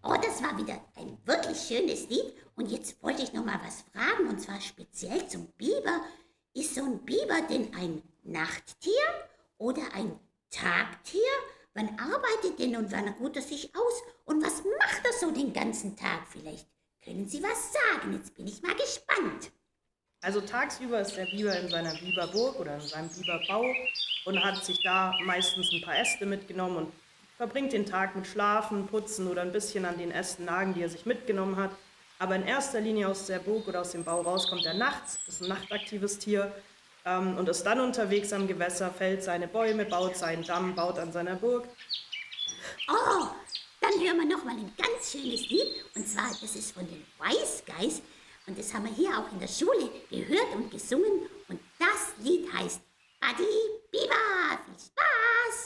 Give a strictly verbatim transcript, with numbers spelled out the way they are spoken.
Oh, das war wieder ein wirklich schönes Lied. Und jetzt wollte ich noch mal was fragen, und zwar speziell zum Biber. Ist so ein Biber denn ein Nachttier oder ein Tagtier? Wann arbeitet denn und wann ruht er sich aus? Und was macht er so den ganzen Tag? Vielleicht können Sie was sagen. Jetzt bin ich mal gespannt. Also tagsüber ist der Biber in seiner Biberburg oder in seinem Biberbau und hat sich da meistens ein paar Äste mitgenommen und verbringt den Tag mit Schlafen, Putzen oder ein bisschen an den Ästen nagen, die er sich mitgenommen hat. Aber in erster Linie aus der Burg oder aus dem Bau raus kommt er nachts, ist ein nachtaktives Tier ähm, und ist dann unterwegs am Gewässer, fällt seine Bäume, baut seinen Damm, baut an seiner Burg. Oh, dann hören wir noch mal ein ganz schönes Lied. Und zwar, das ist von den Wise Guys. Und das haben wir hier auch in der Schule gehört und gesungen. Und das Lied heißt Buddy Biber. Viel Spaß!